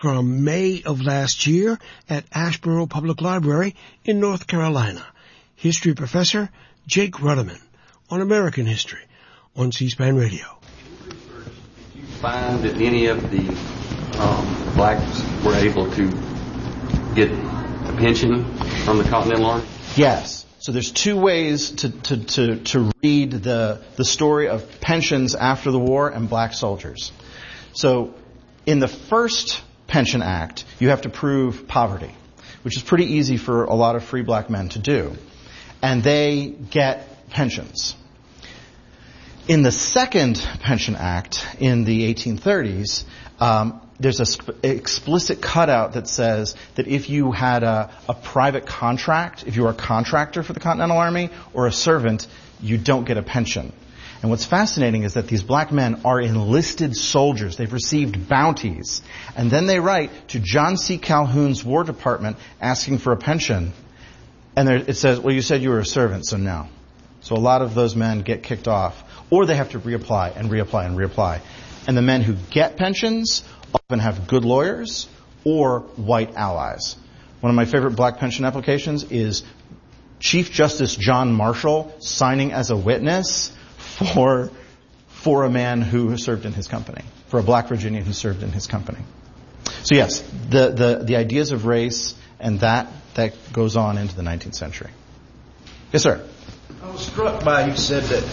from May of last year at Asheboro Public Library in North Carolina. History professor Jake Ruderman on American history on C-SPAN Radio. Did you find that any of the blacks were able to get a pension from the Continental Army? Yes. So there's two ways to read the story of pensions after the war and black soldiers. So in the first Pension Act, you have to prove poverty, which is pretty easy for a lot of free black men to do. And they get pensions. In the second Pension Act, in the 1830s, there's an explicit cutout that says that if you had a private contract, if you were a contractor for the Continental Army or a servant, you don't get a pension. And what's fascinating is that these black men are enlisted soldiers. They've received bounties. And then they write to John C. Calhoun's War Department asking for a pension. And it says, well, you said you were a servant, so no. So a lot of those men get kicked off. Or they have to reapply and reapply and reapply. And the men who get pensions often have good lawyers or white allies. One of my favorite black pension applications is Chief Justice John Marshall signing as a witness for a man who served in his company, for a black Virginian who served in his company. So yes, the ideas of race and that goes on into the 19th century. Yes, sir. I was struck by you said that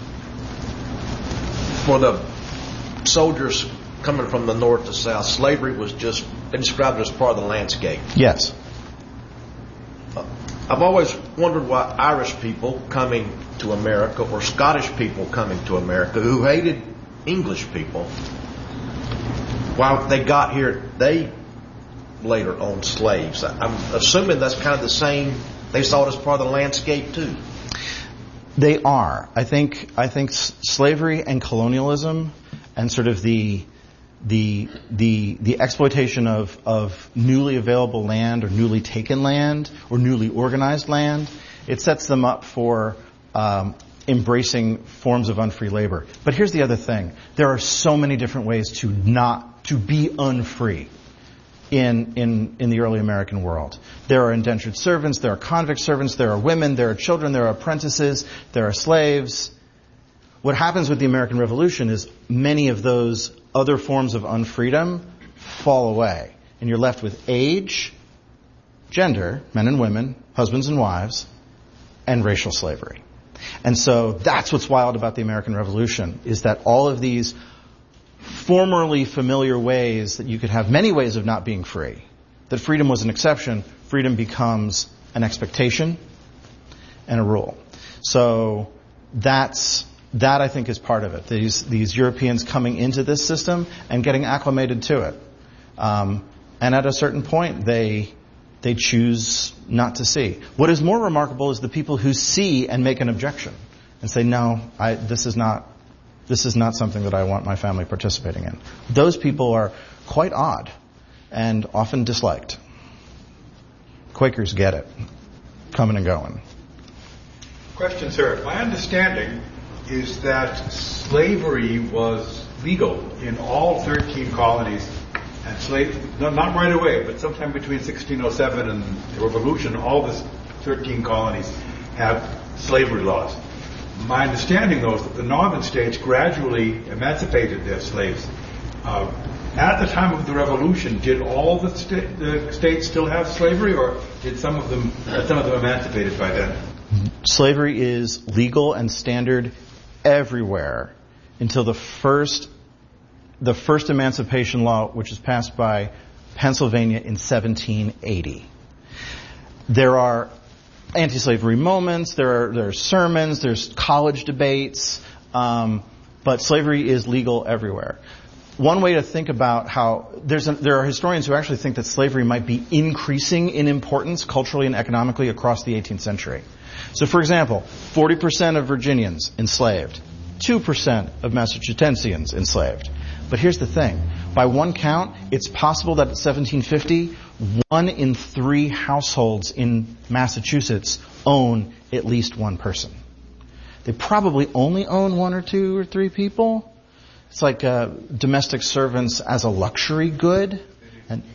for the soldiers coming from the north to south, slavery was just, they described it as part of the landscape. Yes. I've always wondered why Irish people coming to America or Scottish people coming to America who hated English people, while they got here, they later owned slaves. I'm assuming that's kind of the same. They saw it as part of the landscape too. They are. I think slavery and colonialism and sort of the exploitation of newly available land or newly taken land or newly organized land, it sets them up for embracing forms of unfree labor. But here's the other thing. There are so many different ways to be unfree in the early American world. There are indentured servants, there are convict servants, there are women, there are children, there are apprentices, there are slaves. What happens with the American Revolution is many of those other forms of unfreedom fall away. And you're left with age, gender, men and women, husbands and wives, and racial slavery. And so that's what's wild about the American Revolution, is that all of these formerly familiar ways that you could have many ways of not being free, that freedom was an exception, freedom becomes an expectation and a rule. So that I think is part of it. These Europeans coming into this system and getting acclimated to it. And at a certain point, they choose not to see. What is more remarkable is the people who see and make an objection and say, no, this is not something that I want my family participating in. Those people are quite odd and often disliked. Quakers get it. Coming and going. Question, sir. My understanding is that slavery was legal in all 13 colonies, and not right away, but sometime between 1607 and the Revolution, all the 13 colonies have slavery laws. My understanding, though, is that the northern states gradually emancipated their slaves. At the time of the Revolution, did all the states still have slavery, or did some of them emancipated by then? Slavery is legal and standard everywhere until the first emancipation law, which was passed by Pennsylvania in 1780. There are anti-slavery moments, there are sermons, there's college debates, but slavery is legal everywhere. One way to think about how there are historians who actually think that slavery might be increasing in importance culturally and economically across the 18th century. So, for example, 40% of Virginians enslaved, 2% of Massachusettsians enslaved. But here's the thing. By one count, it's possible that at 1750, 1 in 3 households in Massachusetts own at least one person. They probably only own 1 or 2 or 3 people. It's like domestic servants as a luxury good.